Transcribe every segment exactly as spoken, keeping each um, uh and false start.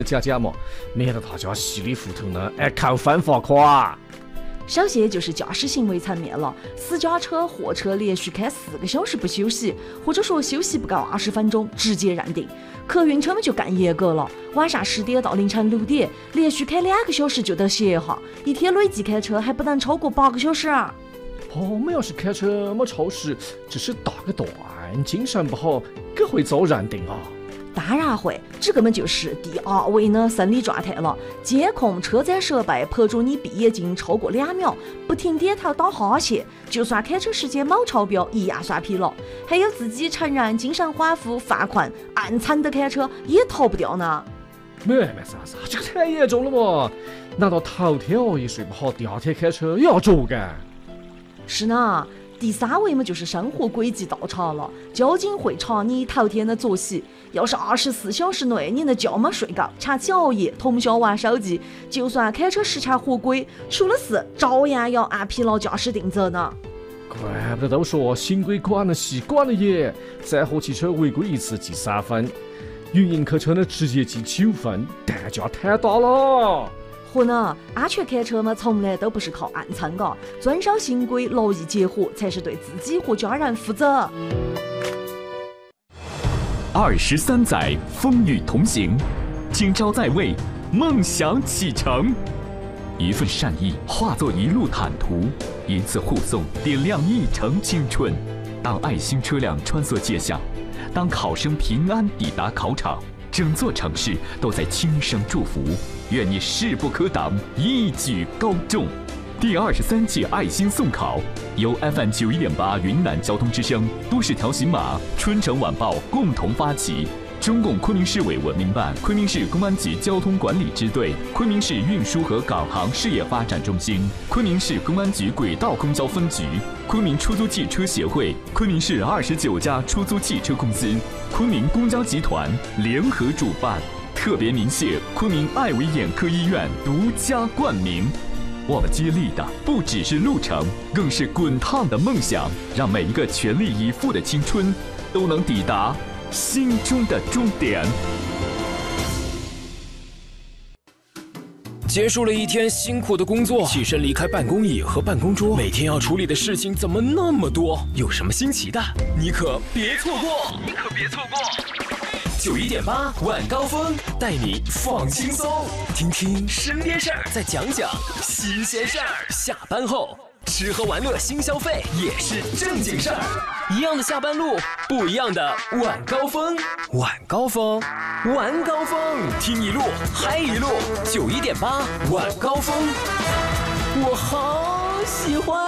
加加嘛，免得大家稀里糊涂呢，哎，靠翻罚款。 首先就是驾驶行为层面了，私家车、货车连续开四个小时不休息，或者说休息不够二十分钟，直接认定。客运车们就更严格了，晚上十点到凌晨六点，连续开两个小时就得歇哈，一天累计开车还不能超过八个小时。 哦，我们要是开车没超时，只是打个盹，精神不好，更会遭认定啊。 当然会，这根本就是第二位的生理状态了。监控车载设备拍住你闭眼睛超过两秒，不停点头打哈欠，就算开车时间冇超标，一样算疲劳。还有自己承认精神恍惚、犯困、暗惨的开车也逃不掉呢。 没没啥啥，这个太严重了嘛！难道头天熬夜睡不好，第二天开车也要捉干？ 是呢。第三位嘛，就是生活轨迹倒查了。交警会查你头天的作息，要是二十四小时内你的觉没睡够，长期熬夜，通宵玩手机，就算开车时常合规，出了事照样要按疲劳驾驶定责呢。 怪不得都说新规管了细，管了严，载货汽车违规一次记三分，运营客车呢直接记九分，代价太大了。 和呢，安全开车嘛，从来都不是靠暗撑的，遵守新规，劳逸结合，才是对自己和家人负责。 二十三载风雨同行，今朝在位，梦想启程。一份善意化作一路坦途，一次护送点亮一程青春。当爱心车辆穿梭街巷，当考生平安抵达考场，整座城市都在轻声祝福。愿你势不可挡，一举高中。第二十三届爱心送考由 F M 九一点八云南交通之声、都市条形码、春城晚报共同发起。中共昆明市委文明办、昆明市公安局交通管理支队、昆明市运输和港航事业发展中心、昆明市公安局轨道公交分局、昆明出租汽车协会、昆明市二十九家出租汽车公司、昆明公交集团联合主办。特别鸣谢昆明爱维眼科医院独家冠名。我们接力的不只是路程，更是滚烫的梦想，让每一个全力以赴的青春都能抵达心中的终点。 结束了一天辛苦的工作，起身离开办公椅和办公桌，每天要处理的事情怎么那么多？有什么新奇的？你可别错过！你可别错过！九一点八晚高峰带你放轻松，听听身边事儿，再讲讲新鲜事儿。下班后吃喝玩乐新消费也是正经事儿，一样的下班路，不一样的晚高峰。晚高峰，晚高峰，听一路嗨一路。九一点八晚高峰，我好喜欢。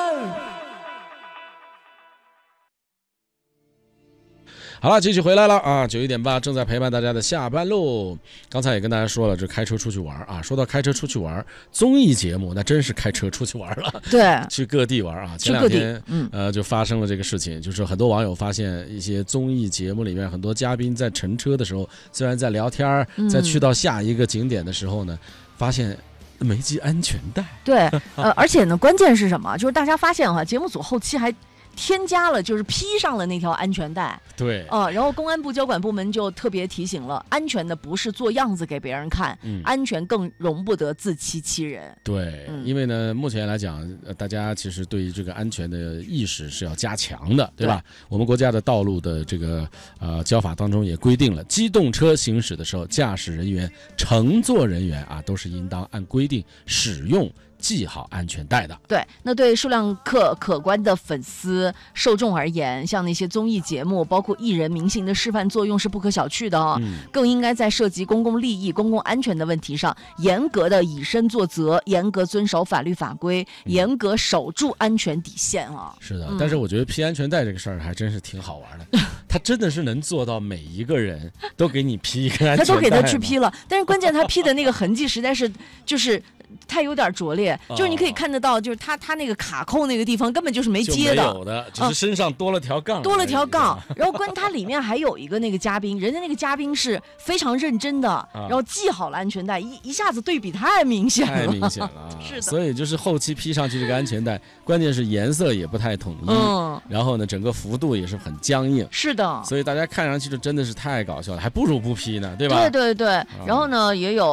好了，继续回来了啊！九一点八正在陪伴大家的下班路。刚才也跟大家说了，这开车出去玩啊。说到开车出去玩，综艺节目那真是开车出去玩了。 对， 去各地玩啊。前两天，嗯，呃，就发生了这个事情，就是很多网友发现一些综艺节目里面，很多嘉宾在乘车的时候，虽然在聊天，在去到下一个景点的时候呢，发现没系安全带。 对，呃，而且呢，关键是什么？就是大家发现哈，节目组后期还添加了，就是披上了那条安全带。 对， 呃，然后公安部交管部门就特别提醒了，安全的不是做样子给别人看，嗯、安全更容不得自欺欺人。 对、嗯，因为呢，目前来讲，大家其实对于这个安全的意识是要加强的，对吧？对，我们国家的道路的这个呃交法当中也规定了，机动车行驶的时候，驾驶人员、乘坐人员啊，都是应当按规定使用系好安全带的。 对，那对数量可可观的粉丝受众而言，像那些综艺节目，包括艺人明星的示范作用是不可小觑的哦。嗯、更应该在涉及公共利益、公共安全的问题上，严格的以身作则，严格遵守法律法规，嗯、严格守住安全底线啊。 是的，嗯、但是我觉得披安全带这个事儿还真是挺好玩的，他真的是能做到每一个人都给你披一个安全带， 他都给他去披了，但是关键他披的那个痕迹实在是就是它有点拙劣， 哦就是你可以看得到，就是它它那个卡扣那个地方根本就是没就接的， 没有的，只是身上多了条杠， 多了条杠。然后关它里面还有一个那个嘉宾，人家那个嘉宾是非常认真的， 啊、 然后系好了安全带，一一下子对比太明显了， 太明显了啊！ 是的， 所以就是后期披上去这个安全带，关键是颜色也不太统一， 嗯， 然后呢，整个幅度也是很僵硬， 是的， 所以大家看上去就真的是太搞笑了，还不如不披呢，对吧？ 对对对，然后呢，也有。